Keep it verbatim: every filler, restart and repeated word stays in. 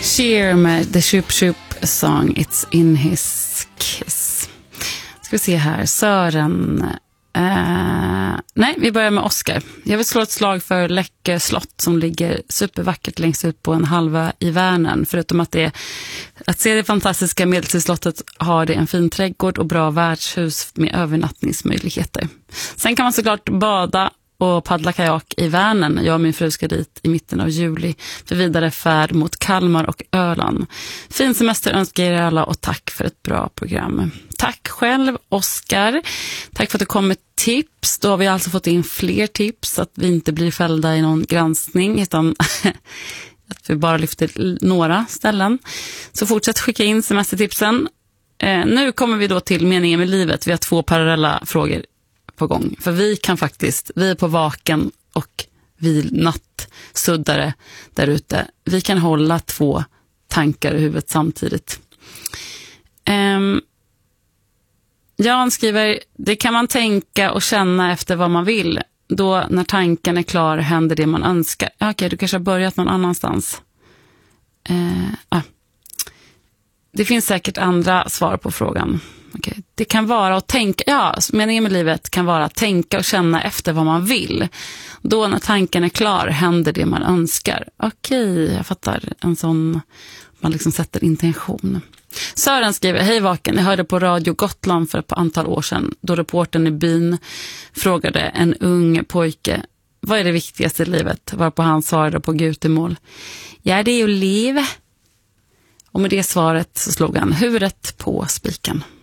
Cheer med The Shoop Shoop Song, It's in his kiss. Ska vi se här, Sören. Uh, nej, vi börjar med Oscar. Jag vill slå ett slag för Läckö slott som ligger supervackert längst ut på en halva i Värnen. Förutom att det att se det fantastiska medeltidsslottet har det en fin trädgård och bra värdshus med övernattningsmöjligheter. Sen kan man såklart bada och paddla kajak i Värnen. Jag och min fru ska dit i mitten av juli för vidare färd mot Kalmar och Öland. Fin semester önskar er alla och tack för ett bra program. Tack själv, Oskar. Tack för att du kom med tips. Då har vi alltså fått in fler tips så att vi inte blir fällda i någon granskning utan att vi bara lyfter några ställen. Så fortsätt skicka in semestertipsen. Eh, nu kommer vi då till meningen med livet. Vi har två parallella frågor på gång. För vi kan faktiskt, vi är på vaken och vi nattsuddare där ute. Vi kan hålla två tankar i huvudet samtidigt. Um, Jan skriver, det kan man tänka och känna efter vad man vill. Då när tanken är klar händer det man önskar. Okej, okay, du kanske har börjat någon annanstans. Uh, ah. Det finns säkert andra svar på frågan. Okay. Det kan vara att tänka, ja, meningen med livet kan vara att tänka och känna efter vad man vill. Då när tanken är klar händer det man önskar. Okej, okay, jag fattar. En sån, man liksom sätter intention. Sören skriver, hej vaken, jag hörde på Radio Gotland för ett par antal år sedan då reportern i byn frågade en ung pojke, vad är det viktigaste i livet? Varpå han svarade på gutemål, ja det är ju liv. Och med det svaret så slog han huvudet på spiken.